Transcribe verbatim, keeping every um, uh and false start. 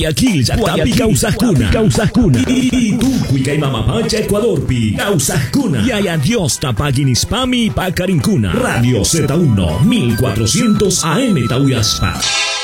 Guayaquil, Guayapi, Causascuna, Causascuna. Y tú, Cuica y Mamapacha, Ecuador, Pi, Causascuna. Y allá Dios, Tapaginispami, Pacarincuna. Radio Z uno, mil cuatrocientos A M Tauyaspa.